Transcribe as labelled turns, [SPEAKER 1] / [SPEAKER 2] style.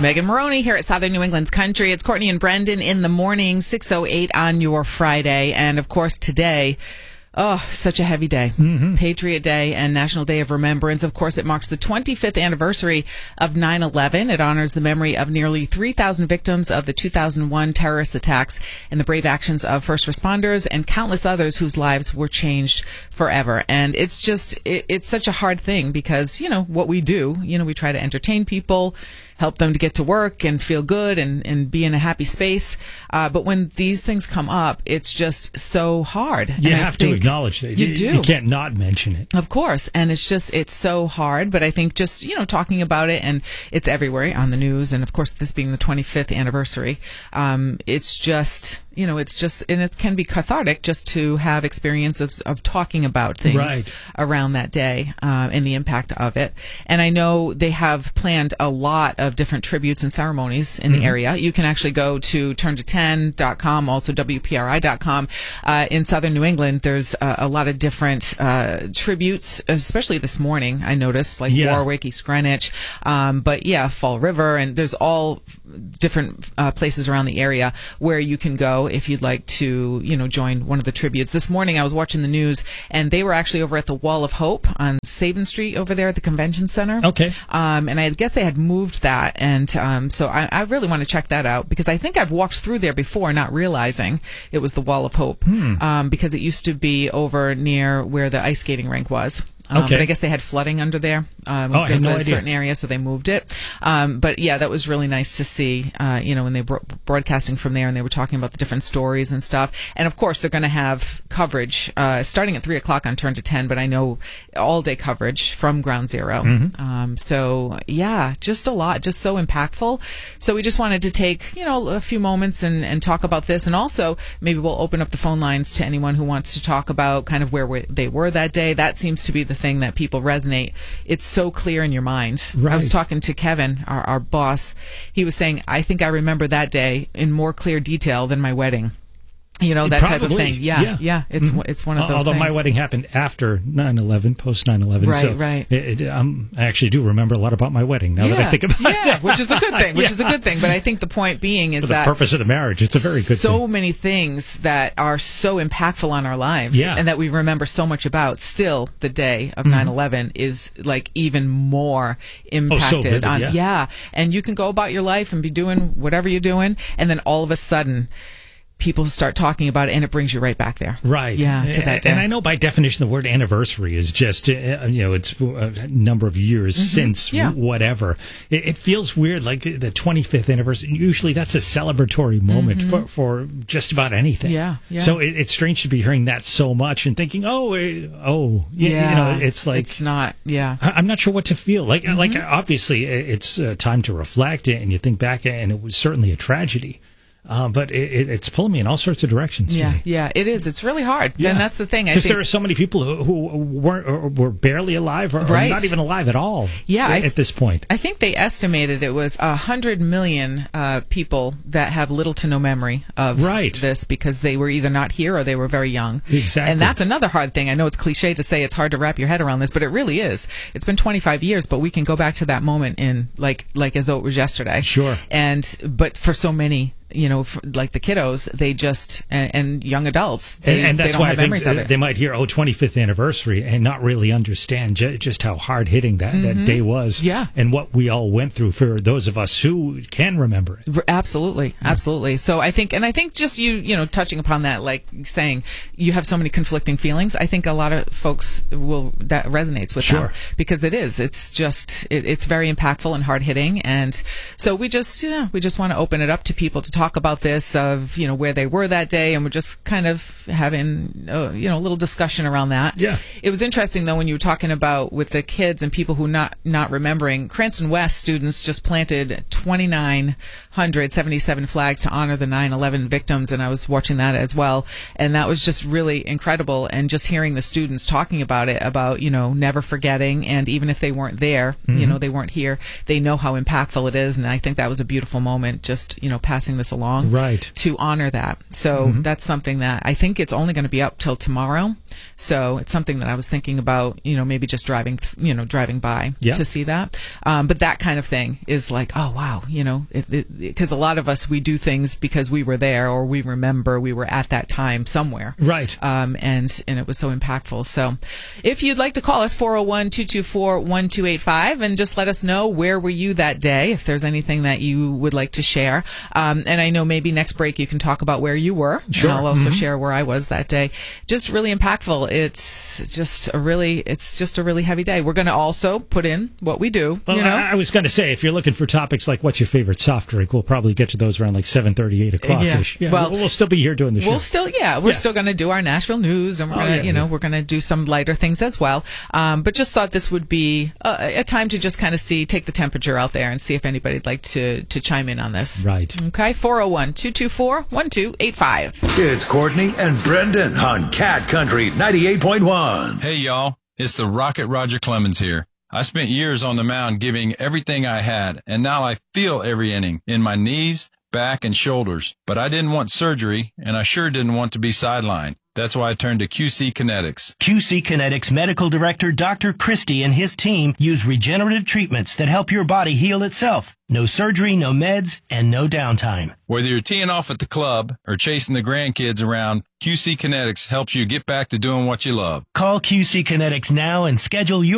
[SPEAKER 1] Megan Maroney here at Southern New England's Country. It's Courtney and Brendan in the morning, 6:08 on your Friday. And of course today, such a heavy day. Patriot Day and National Day of Remembrance. Of course, it marks the 25th anniversary of 9/11. It honors the memory of nearly 3,000 victims of the 2001 terrorist attacks and the brave actions of first responders and countless others whose lives were changed forever. And it's just, it's such a hard thing because, you know, what we do, you know, we try to entertain people, help them to get to work and feel good and be in a happy space. But when these things come up, it's just so hard.
[SPEAKER 2] You have to acknowledge that.
[SPEAKER 1] You do.
[SPEAKER 2] You can't not mention it.
[SPEAKER 1] Of course. And it's just, it's so hard. But I think just, you know, talking about it, and it's everywhere on the news. And of course, this being the 25th anniversary, it's just, you know, it's just, and it can be cathartic just to have experiences of talking about things around that day and the impact of it. And I know they have planned a lot of different tributes and ceremonies in the area. You can actually go to turnto10.com, also WPRI.com. In Southern New England, there's a lot of different tributes, especially this morning, I noticed, like Warwick, East Greenwich, but Fall River, and there's all different places around the area where you can go if you'd like to, you know, join one of the tributes. This morning I was watching the news and they were actually over at the Wall of Hope on Sabin Street over there at the convention center.
[SPEAKER 2] Okay.
[SPEAKER 1] And I guess they had moved that. And so I really want to check that out because I think I've walked through there before not realizing it was the Wall of Hope because it used to be over near where the ice skating rink was. But I guess they had flooding under there. There's a certain area, so they moved it. But that was really nice to see, you know, when they were broadcasting from there and they were talking about the different stories and stuff. And of course, they're going to have coverage, starting at 3:00 on Turn to 10, but I know all day coverage from Ground Zero. So just a lot, just so impactful. So we just wanted to take, you know, a few moments and talk about this. And also maybe we'll open up the phone lines to anyone who wants to talk about kind of where they were that day. That seems to be the thing that people resonate. It's so clear in your mind. I was talking to Kevin, our boss. He was saying, I think I remember that day in more clear detail than my wedding. You know, that type of thing. It's one of those
[SPEAKER 2] Although
[SPEAKER 1] things.
[SPEAKER 2] my wedding happened after 9/11, post 9/11.
[SPEAKER 1] Right.
[SPEAKER 2] I actually do remember a lot about my wedding now that I think about it.
[SPEAKER 1] Which is a good thing. But I think the point being is that
[SPEAKER 2] the purpose of the marriage, it's a very good thing.
[SPEAKER 1] So many things that are so impactful on our lives and that we remember so much about, still the day of 9/11 is like even more impacted on. And you can go about your life and be doing whatever you're doing, and then all of a sudden people start talking about it, and it brings you right back there.
[SPEAKER 2] Right.
[SPEAKER 1] Yeah, to that day.
[SPEAKER 2] And I know by definition the word anniversary is just, you know, it's a number of years since whatever. It feels weird, like the 25th anniversary. Usually that's a celebratory moment for just about anything. Yeah. So it's strange to be hearing that so much and thinking, you know, it's like...
[SPEAKER 1] It's not,
[SPEAKER 2] I'm not sure what to feel. Like obviously it's time to reflect and you think back, and it was certainly a tragedy. But it's pulling me in all sorts of directions.
[SPEAKER 1] Yeah, it is. It's really hard. And that's the thing.
[SPEAKER 2] Because there are so many people who were barely alive or not even alive at all at this point.
[SPEAKER 1] I think they estimated it was 100 million people that have little to no memory of this because they were either not here or they were very young.
[SPEAKER 2] Exactly.
[SPEAKER 1] And that's another hard thing. I know it's cliche to say it's hard to wrap your head around this, but it really is. It's been 25 years, but we can go back to that moment in like as though it was yesterday.
[SPEAKER 2] Sure.
[SPEAKER 1] But for so many, you know, like the kiddos, they just, and young adults,
[SPEAKER 2] and that's
[SPEAKER 1] they don't
[SPEAKER 2] why
[SPEAKER 1] have
[SPEAKER 2] I think
[SPEAKER 1] memories of it.
[SPEAKER 2] They might hear, 25th anniversry, and not really understand just how hard-hitting that day was. Yeah. And what we all went through for those of us who can remember it.
[SPEAKER 1] Absolutely. So I think just you know, touching upon that, like saying you have so many conflicting feelings, I think a lot of folks that resonates with them because it's just, it's very impactful and hard-hitting. And so we just want to open it up to people to talk about this, of, you know, where they were that day, and we're just kind of having you know, a little discussion around that. It was interesting though when you were talking about with the kids and people who not remembering. Cranston West students just planted 2,977 flags to honor the 9/11 victims, and I was watching that as well, and that was just really incredible. And just hearing the students talking about it, about, you know, never forgetting, and even if they weren't there, you know, they weren't here, they know how impactful it is. And I think that was a beautiful moment, just, you know, passing this along
[SPEAKER 2] right.
[SPEAKER 1] to honor that. So that's something that I think it's only going to be up till tomorrow. So it's something that I was thinking about, maybe just driving by to see that. But that kind of thing is like, oh, wow, because a lot of us, we do things because we were there or we remember we were at that time somewhere.
[SPEAKER 2] Right.
[SPEAKER 1] And it was so impactful. So if you'd like to call us, 401-224-1285, and just let us know where were you that day, if there's anything that you would like to share. And I know maybe next break you can talk about where you were.
[SPEAKER 2] Sure.
[SPEAKER 1] And I'll also share where I was that day. Just really impactful. It's just a really heavy day. We're going to also put in what we do.
[SPEAKER 2] Well, I was going to say, if you're looking for topics like what's your favorite soft drink, we'll probably get to those around like 7:30, 8 o'clock-ish. Yeah.
[SPEAKER 1] Well,
[SPEAKER 2] we'll still be here doing the show.
[SPEAKER 1] We're still going to do our Nashville news, and we're going to do some lighter things as well. But just thought this would be a time to just kind of take the temperature out there and see if anybody'd like to chime in on this.
[SPEAKER 2] Right.
[SPEAKER 1] Okay, 401-224-1285.
[SPEAKER 3] It's Courtney and Brendan on Cat Country 98.1.
[SPEAKER 4] Hey, y'all. It's the Rocket Roger Clemens here. I spent years on the mound giving everything I had, and now I feel every inning in my knees, back, and shoulders. But I didn't want surgery, and I sure didn't want to be sidelined. That's why I turned to QC Kinetics.
[SPEAKER 5] QC Kinetics Medical Director Dr. Christie and his team use regenerative treatments that help your body heal itself. No surgery, no meds, and no downtime.
[SPEAKER 4] Whether you're teeing off at the club or chasing the grandkids around, QC Kinetics helps you get back to doing what you love.
[SPEAKER 5] Call QC Kinetics now and schedule your